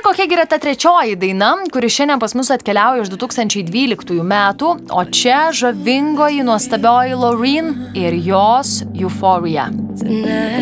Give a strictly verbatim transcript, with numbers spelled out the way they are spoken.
kokia yra ta trečioji daina, kuri šiandien pas mus atkeliauja iš du tūkstančiai dvyliktųjų metų, o čia žavingoji nuostabioji Loreen ir jos Euphoria.